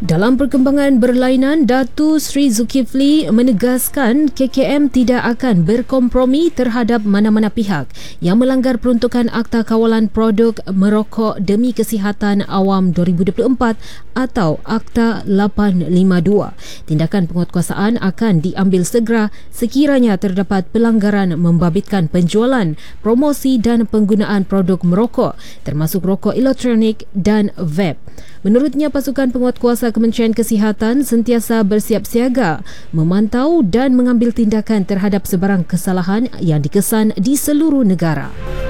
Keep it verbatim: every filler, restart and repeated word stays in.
Dalam perkembangan berlainan, Datu Sri Zulkifli menegaskan K K M tidak akan berkompromi terhadap mana-mana pihak yang melanggar peruntukan Akta Kawalan Produk Merokok demi Kesihatan Awam dua ribu dua puluh empat atau Akta lapan lima dua. Tindakan penguatkuasaan akan diambil segera sekiranya terdapat pelanggaran membabitkan penjualan, promosi dan penggunaan produk merokok termasuk rokok elektronik dan vape. Menurutnya, pasukan penguatkuasa Kementerian Kesihatan sentiasa bersiap siaga, memantau dan mengambil tindakan terhadap sebarang kesalahan yang dikesan di seluruh negara.